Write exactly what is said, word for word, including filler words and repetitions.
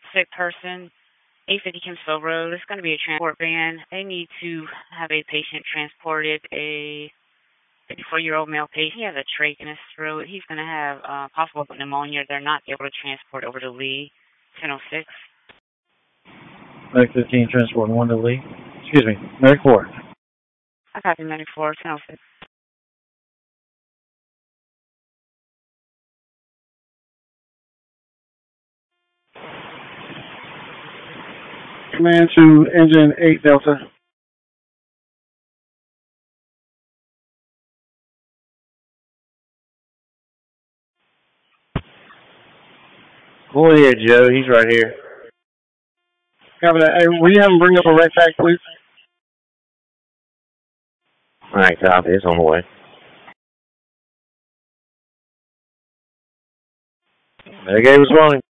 sick person, eight fifty Kempsville Road. It's going to be a transport van. They need to have a patient transported, a fifty-four-year-old male patient. He has a trach in his throat. He's going to have uh, possible pneumonia. They're not able to transport over to Lee, ten oh six. Medic fifteen, transport one to Lee. Excuse me, Medic four. I copy Medic four, ten oh six. Command to engine eight Delta. Go ahead, Joe. He's right here. Copy that. Hey, will you have him bring up a red tag, please? All right, copy. It's on the way. Medic eight responding.